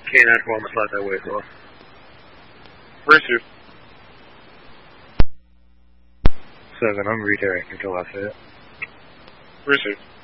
K-9 on the flight that way as well. Received. 7, I'm redirecting to Lafayette. Received.